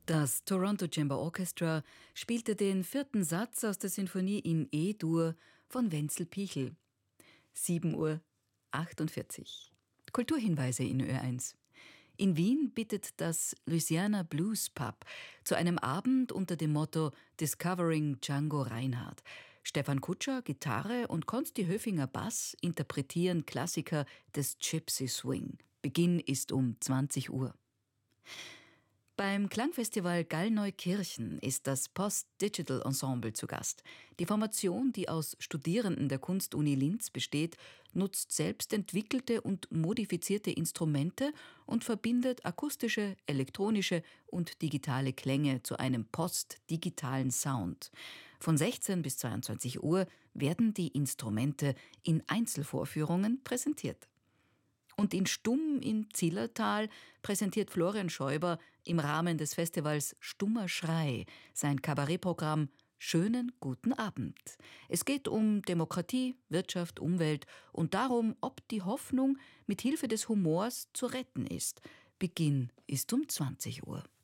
Das Toronto Chamber Orchestra spielte den 4. Satz aus der Sinfonie in E-Dur von Wenzel Pichel. 7:48 Uhr. Kulturhinweise in Ö1. In Wien bittet das Louisiana Blues Pub zu einem Abend unter dem Motto Discovering Django Reinhardt. Stefan Kutscher, Gitarre und Konsti Höfinger Bass interpretieren Klassiker des Gypsy Swing. Beginn ist um 20 Uhr. Beim Klangfestival Gallneukirchen ist das Post-Digital Ensemble zu Gast. Die Formation, die aus Studierenden der Kunstuni Linz besteht, nutzt selbst entwickelte und modifizierte Instrumente und verbindet akustische, elektronische und digitale Klänge zu einem post-digitalen Sound. Von 16 bis 22 Uhr werden die Instrumente in Einzelvorführungen präsentiert. Und in Stumm im Zillertal präsentiert Florian Schäuber im Rahmen des Festivals Stummer Schrei sein Kabarettprogramm Schönen guten Abend. Es geht um Demokratie, Wirtschaft, Umwelt und darum, ob die Hoffnung mit Hilfe des Humors zu retten ist. Beginn ist um 20 Uhr.